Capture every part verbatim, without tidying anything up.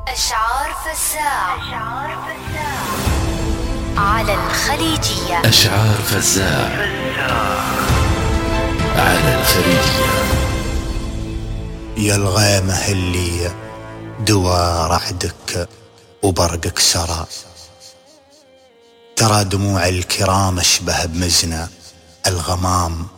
أشعار فزاع على الخليجية. أشعار فزاع على الخليجية. يا الغيمة اللي دوا رعدك وبرقك سرى، ترى دموع الكرام اشبه بمزنة الغمام.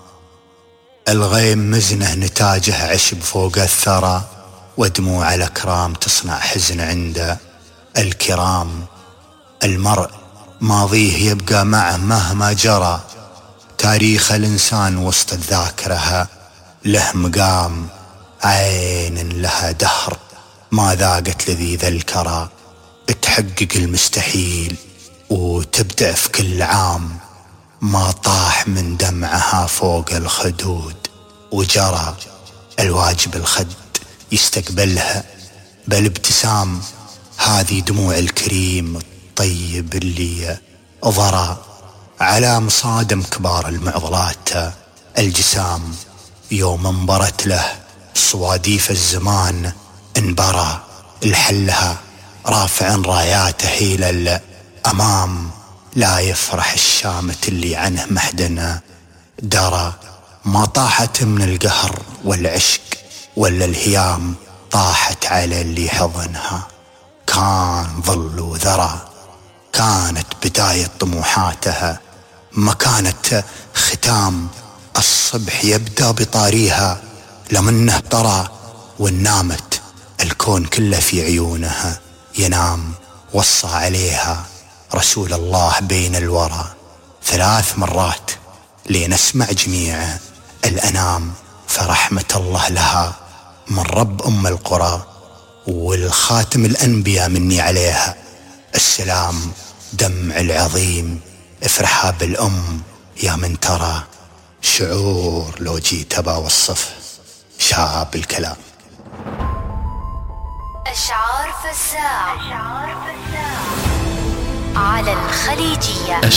الغيم مزنه نتاجه عشب فوق الثرى، ودموع الأكرام تصنع حزن عند الكرام. المرء ماضيه يبقى معه مهما جرى، تاريخ الإنسان وسط الذاكرة له مقام. عين لها دهر ما ذاقت لذيذ الكرى، تحقق المستحيل وتبدأ في كل عام. ما طاح من دمعها فوق الخدود وجرى، الواجب الخد يستقبلها بالابتسام. هذه دموع الكريم الطيب اللي ضرى على مصادم كبار المعضلات الجسام. يوم انبرت له صواديف الزمان انبرى، الحلها رافع راياته إلى الأمام. لا يفرح الشامت اللي عنه محدنا درى، ما طاحت من القهر والعشق ولا الهيام، طاحت على اللي حضنها كان ظل وذرى. كانت بداية طموحاتها ما كانت ختام، الصبح يبدأ بطاريها لمنه طرى. ونامت الكون كله في عيونها ينام، وصى عليها رسول الله بين الورى ثلاث مرات لنسمع جميع الأنام. فرحمة الله لها من رب أم القرى، والخاتم الأنبياء مني عليها السلام. دمع العظيم افرحها بالأم يا من ترى، شعور لو جيت بوصفه شاب الكلام. أشعار فزاع على الخليجية.